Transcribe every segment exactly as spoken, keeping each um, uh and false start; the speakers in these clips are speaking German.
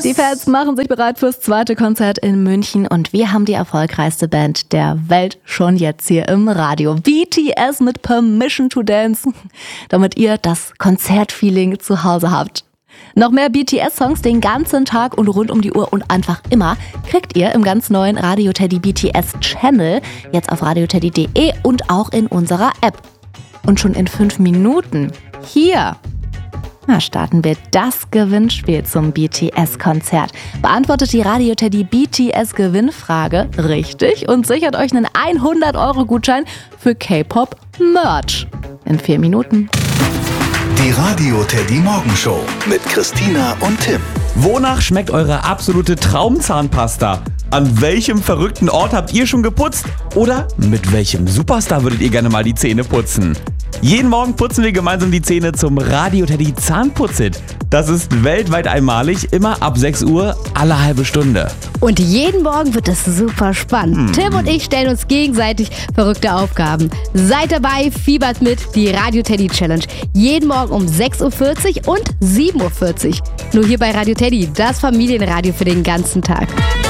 Die Fans machen sich bereit fürs zweite Konzert in München und wir haben die erfolgreichste Band der Welt schon jetzt hier im Radio. B T S mit Permission to Dance, damit ihr das Konzertfeeling zu Hause habt. Noch mehr B T S-Songs den ganzen Tag und rund um die Uhr und einfach immer kriegt ihr im ganz neuen Radio Teddy B T S-Channel, jetzt auf radioteddy punkt de und auch in unserer App. Und schon in fünf Minuten hier na, starten wir das Gewinnspiel zum B T S-Konzert. Beantwortet die Radio Teddy B T S-Gewinnfrage richtig und sichert euch einen hundert-Euro-Gutschein für K-Pop-Merch. In vier Minuten. Die Radio Teddy Morgenshow mit Christina und Tim. Wonach schmeckt eure absolute Traumzahnpasta? An welchem verrückten Ort habt ihr schon geputzt? Oder mit welchem Superstar würdet ihr gerne mal die Zähne putzen? Jeden Morgen putzen wir gemeinsam die Zähne zum Radio Teddy Zahnputzit. Das ist weltweit einmalig, immer ab sechs Uhr, alle halbe Stunde. Und jeden Morgen wird es super spannend. Hm. Tim und ich stellen uns gegenseitig verrückte Aufgaben. Seid dabei, fiebert mit, die Radio Teddy Challenge. Jeden Morgen um sechs Uhr vierzig und sieben Uhr vierzig. Nur hier bei Radio Teddy, das Familienradio für den ganzen Tag.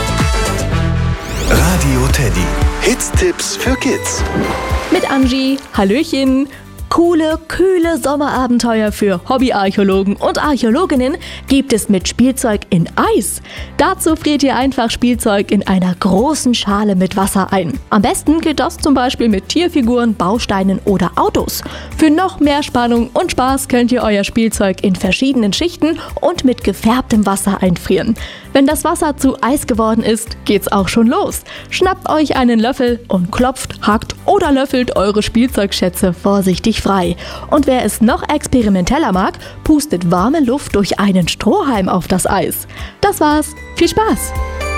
Radio Teddy. Hits-Tipps für Kids. Mit Angie. Hallöchen. Coole, kühle Sommerabenteuer für Hobbyarchäologen und Archäologinnen gibt es mit Spielzeug in Eis. Dazu friert ihr einfach Spielzeug in einer großen Schale mit Wasser ein. Am besten geht das zum Beispiel mit Tierfiguren, Bausteinen oder Autos. Für noch mehr Spannung und Spaß könnt ihr euer Spielzeug in verschiedenen Schichten und mit gefärbtem Wasser einfrieren. Wenn das Wasser zu Eis geworden ist, geht's auch schon los. Schnappt euch einen Löffel und klopft, hackt oder löffelt eure Spielzeugschätze vorsichtig frei. Und wer es noch experimenteller mag, pustet warme Luft durch einen Strohhalm auf das Eis. Das war's. Viel Spaß!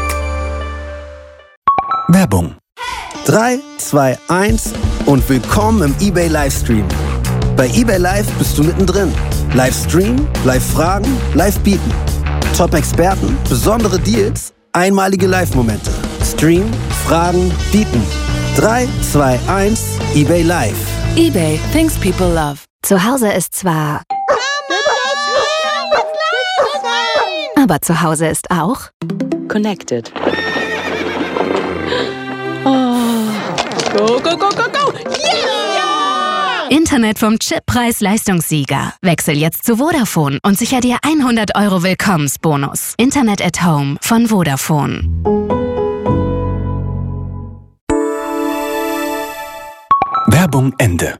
Werbung. drei, zwei, eins und willkommen im eBay Livestream. Bei eBay Live bist du mittendrin. Livestream, Live-Fragen, Live-Bieten. Top-Experten, besondere Deals, einmalige Live-Momente. Stream, Fragen, Bieten. drei, zwei, eins, eBay Live. eBay, things people love. Zu Hause ist zwar... Aber zu Hause ist auch... Connected. Oh. Go, go, go, go, go! Yeah! Internet vom Chip-Preis-Leistungssieger. Wechsel jetzt zu Vodafone und sicher dir hundert Euro Willkommensbonus. Internet at Home von Vodafone. Werbung Ende.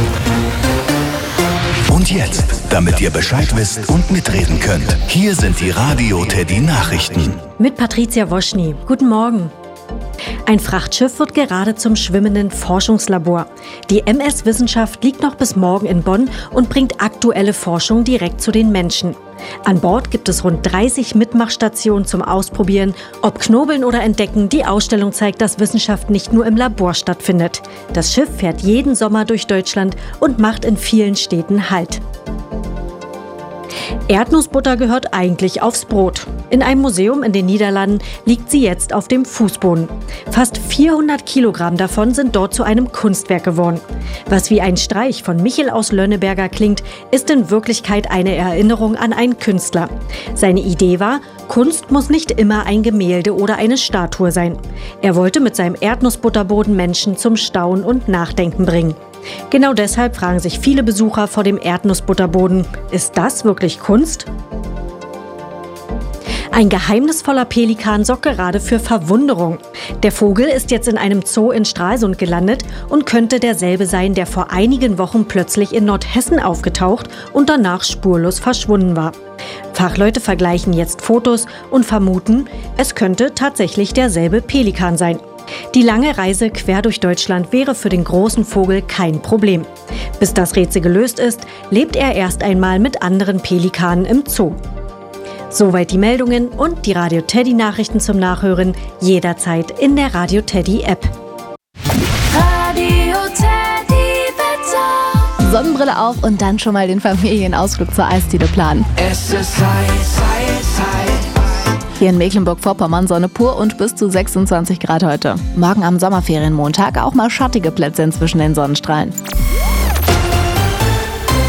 Und jetzt, damit ihr Bescheid wisst und mitreden könnt, hier sind die Radio Teddy Nachrichten. Mit Patricia Woschny. Guten Morgen. Ein Frachtschiff wird gerade zum schwimmenden Forschungslabor. Die M S Wissenschaft liegt noch bis morgen in Bonn und bringt aktuelle Forschung direkt zu den Menschen. An Bord gibt es rund dreißig Mitmachstationen zum Ausprobieren. Ob Knobeln oder Entdecken, die Ausstellung zeigt, dass Wissenschaft nicht nur im Labor stattfindet. Das Schiff fährt jeden Sommer durch Deutschland und macht in vielen Städten Halt. Erdnussbutter gehört eigentlich aufs Brot. In einem Museum in den Niederlanden liegt sie jetzt auf dem Fußboden. Fast vierhundert Kilogramm davon sind dort zu einem Kunstwerk geworden. Was wie ein Streich von Michel aus Lönneberger klingt, ist in Wirklichkeit eine Erinnerung an einen Künstler. Seine Idee war, Kunst muss nicht immer ein Gemälde oder eine Statue sein. Er wollte mit seinem Erdnussbutterboden Menschen zum Staunen und Nachdenken bringen. Genau deshalb fragen sich viele Besucher vor dem Erdnussbutterboden, ist das wirklich Kunst? Ein geheimnisvoller Pelikan sorgt gerade für Verwunderung. Der Vogel ist jetzt in einem Zoo in Stralsund gelandet und könnte derselbe sein, der vor einigen Wochen plötzlich in Nordhessen aufgetaucht und danach spurlos verschwunden war. Fachleute vergleichen jetzt Fotos und vermuten, es könnte tatsächlich derselbe Pelikan sein. Die lange Reise quer durch Deutschland wäre für den großen Vogel kein Problem. Bis das Rätsel gelöst ist, lebt er erst einmal mit anderen Pelikanen im Zoo. Soweit die Meldungen und die Radio Teddy Nachrichten zum Nachhören jederzeit in der Radio Teddy App. Radio Teddy Wetter. Sonnenbrille auf und dann schon mal den Familienausflug zur Eisdiele planen. Es ist heiß, heiß, heiß. Hier in Mecklenburg-Vorpommern Sonne pur und bis zu sechsundzwanzig Grad heute. Morgen am Sommerferienmontag auch mal schattige Plätze zwischen den Sonnenstrahlen.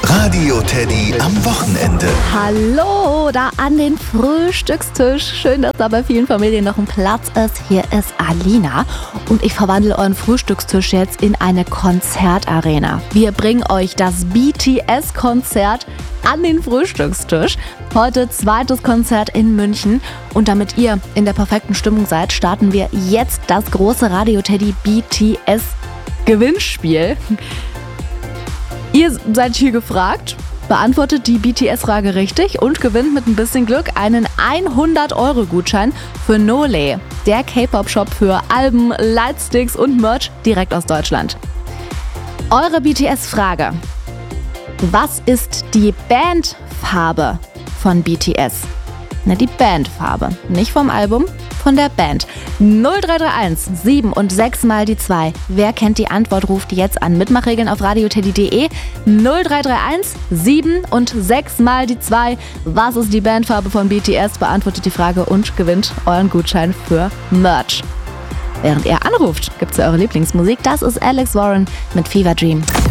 Radio Teddy am Wochenende. Hallo, da an den Frühstückstisch. Schön, dass da bei vielen Familien noch ein Platz ist. Hier ist Alina und ich verwandle euren Frühstückstisch jetzt in eine Konzertarena. Wir bringen euch das B T S-Konzert an den Frühstückstisch. Heute zweites Konzert in München. Und damit ihr in der perfekten Stimmung seid, starten wir jetzt das große Radio Teddy B T S-Gewinnspiel. Ihr seid hier gefragt, beantwortet die B T S-Frage richtig und gewinnt mit ein bisschen Glück einen hundert-Euro-Gutschein für Nole, der K-Pop-Shop für Alben, Lightsticks und Merch direkt aus Deutschland. Eure B T S-Frage: Was ist die Bandfarbe von B T S? Na, die Bandfarbe, nicht vom Album, von der Band. null drei drei eins sieben und sechs mal die zwei. Wer kennt die Antwort, ruft jetzt an. Mitmachregeln auf radioteddy punkt de. null drei drei eins sieben und sechs mal die zwei. Was ist die Bandfarbe von B T S? Beantwortet die Frage und gewinnt euren Gutschein für Merch. Während ihr anruft, gibt's ja eure Lieblingsmusik. Das ist Alex Warren mit Fever Dream.